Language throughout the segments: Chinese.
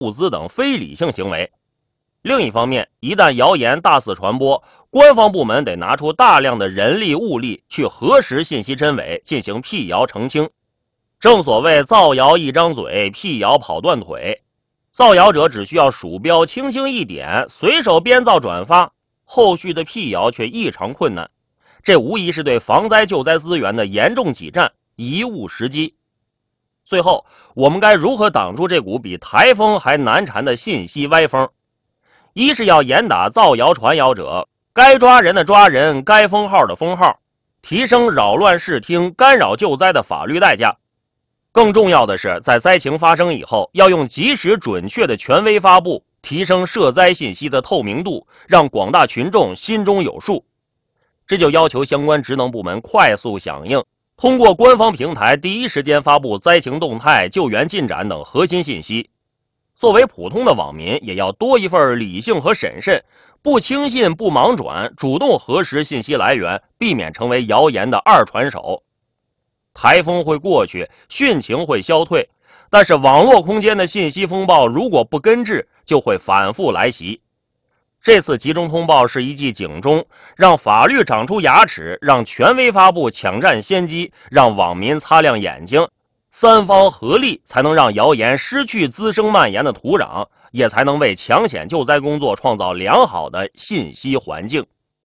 物资等非理性行为。另一方面，一旦谣言大肆传播，官方部门得拿出大量的人力物力去核实信息真伪，进行辟谣澄清。正所谓造谣一张嘴，辟谣跑断腿。造谣者只需要鼠标轻轻一点，随手编造转发，后续的辟谣却异常困难。这无疑是对防灾救灾资源的严重挤占，贻误时机。最后，我们该如何挡住这股比台风还难缠的信息歪风？一是要严打造谣传谣者，该抓人的抓人，该封号的封号，提升扰乱视听、干扰救灾的法律代价。更重要的是，在灾情发生以后，要用及时准确的权威发布，提升涉灾信息的透明度，让广大群众心中有数。这就要求相关职能部门快速响应，通过官方平台第一时间发布灾情动态、救援进展等核心信息。作为普通的网民，也要多一份理性和审慎，不轻信、不盲转，主动核实信息来源，避免成为谣言的二传手。台风会过去，汛情会消退，但是网络空间的信息风暴如果不根治，就会反复来袭。这次集中通报是一记警钟，让法律长出牙齿，让权威发布抢占先机，让网民擦亮眼睛，三方合力才能让谣言失去滋生蔓延的土壤，也才能为抢险救灾工作创造良好的信息环境。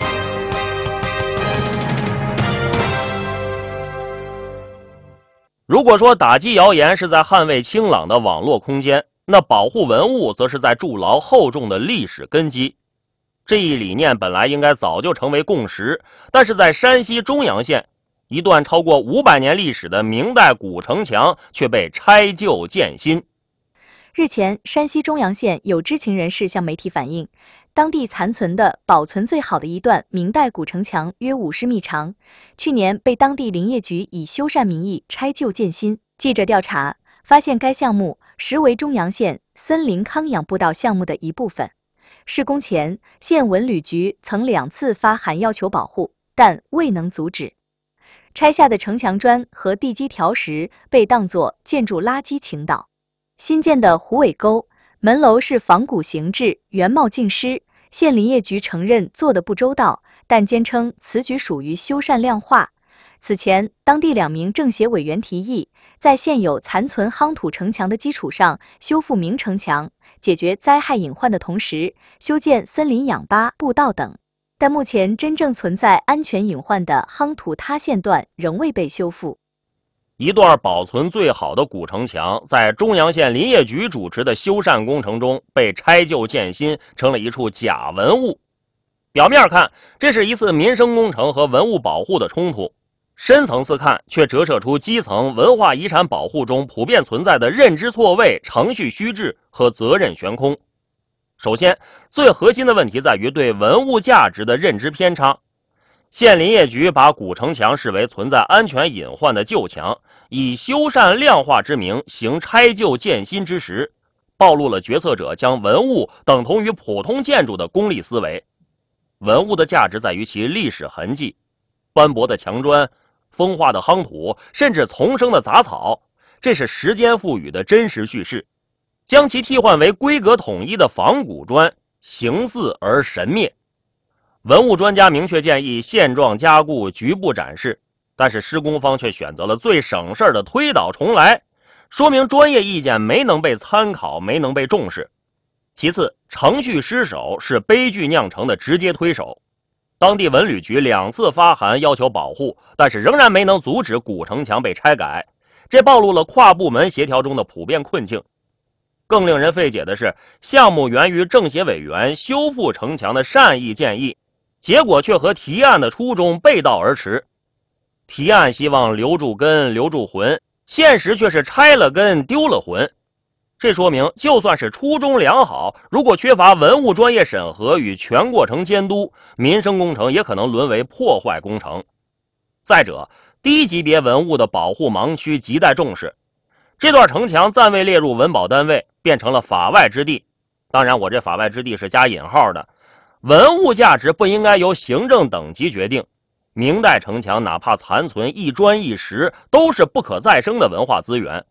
如果说打击谣言是在捍卫清朗的网络空间，那保护文物则是在筑牢厚重的历史根基。这一理念本来应该早就成为共识，但是在山西中阳县，一段超过500年历史的明代古城墙却被拆旧建新。 日前，山西中阳县有知情人士向媒体反映，当地残存的保存最好的一段明代古城墙约50米长，去年被当地林业局以修缮名义拆旧建新。记者调查发现，该项目实为中阳县森林康养步道项目的一部分。施工前，县文旅局曾2次发函要求保护，但未能阻止。拆下的城墙砖和地基条石被当作建筑垃圾倾倒。新建的虎尾沟门楼是仿古形制，原貌尽失。县林业局承认做得不周到，但坚称此举属于修缮亮化。此前，当地2名政协委员提议，在现有残存夯土城墙的基础上修复明城墙，解决灾害隐患的同时，修建森林氧吧、步道等。但目前真正存在安全隐患的夯土塌陷段仍未被修复。 一段保存最好的古城墙，在中阳县林业局主持的修缮工程中被拆旧建新，成了一处假文物。表面看，这是一次民生工程和文物保护的冲突，深层次看却折射出基层文化遗产保护中普遍存在的认知错位、程序虚置和责任悬空。首先，最核心的问题在于对文物价值的认知偏差。县林业局把古城墙视为存在安全隐患的旧墙，以修缮亮化之名行拆旧建新之实，暴露了决策者将文物等同于普通建筑的功利思维。文物的价值在于其历史痕迹，斑驳的墙砖、风化的夯土，甚至丛生的杂草，这是时间赋予的真实叙事。将其替换为规格统一的仿古砖，形似而神灭。文物专家明确建议现状加固，局部展示，但是施工方却选择了最省事的推倒重来，说明专业意见没能被参考，没能被重视。其次，程序失守是悲剧酿成的直接推手。当地文旅局2次发函要求保护，但是仍然没能阻止古城墙被拆改，这暴露了跨部门协调中的普遍困境。更令人费解的是，项目源于政协委员修复城墙的善意建议，结果却和提案的初衷背道而驰。提案希望留住根、留住魂，现实却是拆了根、丢了魂。这说明，就算是初衷良好，如果缺乏文物专业审核与全过程监督，民生工程也可能沦为破坏工程。再者，低级别文物的保护盲区亟待重视。这段城墙暂未列入文保单位，变成了法外之地。当然，我这法外之地是加引号的。文物价值不应该由行政等级决定。明代城墙哪怕残存一砖一石，都是不可再生的文化资源。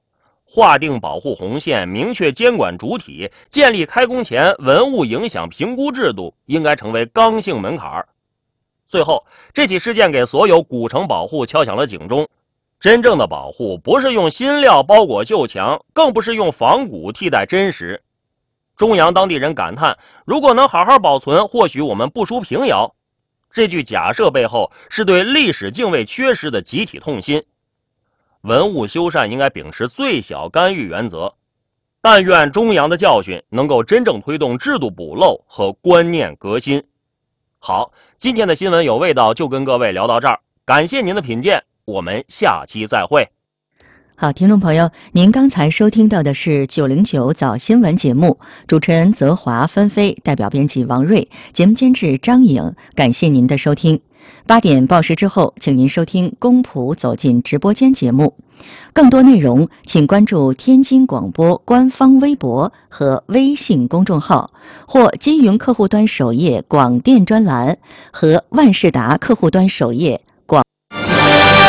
划定保护红线，明确监管主体，建立开工前文物影响评估制度，应该成为刚性门槛。最后，这起事件给所有古城保护敲响了警钟。真正的保护不是用新料包裹旧墙，更不是用仿古替代真实。中阳当地人感叹，如果能好好保存，或许我们不输平遥。这句假设背后是对历史敬畏缺失的集体痛心。文物修缮应该秉持最小干预原则，但愿中阳的教训能够真正推动制度补漏和观念革新。好，今天的新闻有味道就跟各位聊到这儿，感谢您的品鉴，我们下期再会。 好，听众朋友，您刚才收听到的是909早新闻节目，主持人泽华、芬飞，代表编辑王瑞，节目监制张颖，感谢您的收听。8点报时之后，请您收听公仆走进直播间节目。更多内容，请关注天津广播官方微博和微信公众号，或金云客户端首页广电专栏和万事达客户端首页